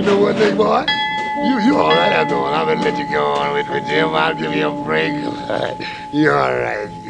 you know what, big boy? You all right after all. I'm gonna let you go on with Jim. I'll give you a break. You all right.